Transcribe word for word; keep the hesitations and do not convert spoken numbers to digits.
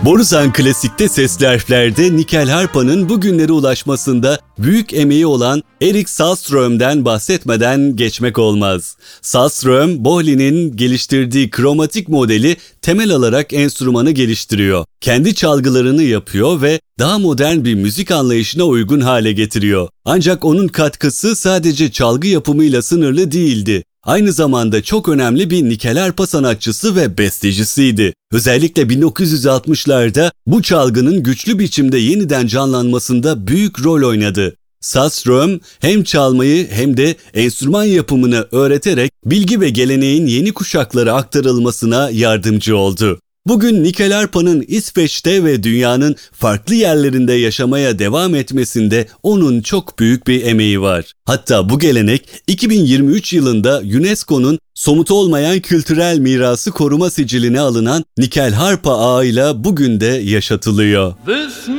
Borusan Klasik'te sesli harflerde nikel harpanın bugünlere ulaşmasında büyük emeği olan Erik Sahlström'den bahsetmeden geçmek olmaz. Sahlström, Bohlin'in geliştirdiği kromatik modeli temel alarak enstrümanı geliştiriyor. Kendi çalgılarını yapıyor ve daha modern bir müzik anlayışına uygun hale getiriyor. Ancak onun katkısı sadece çalgı yapımıyla sınırlı değildi. Aynı zamanda çok önemli bir nikel harpa sanatçısı ve bestecisiydi. Özellikle bin dokuz yüz altmışlarda bu çalgının güçlü biçimde yeniden canlanmasında büyük rol oynadı. Sahlström hem çalmayı hem de enstrüman yapımını öğreterek bilgi ve geleneğin yeni kuşaklara aktarılmasına yardımcı oldu. Bugün nikel harpanın İsveç'te ve dünyanın farklı yerlerinde yaşamaya devam etmesinde onun çok büyük bir emeği var. Hatta bu gelenek iki bin yirmi üç yılında UNESCO'nun somut olmayan kültürel mirası koruma siciline alınan nikel harpa ağıyla bugün de yaşatılıyor.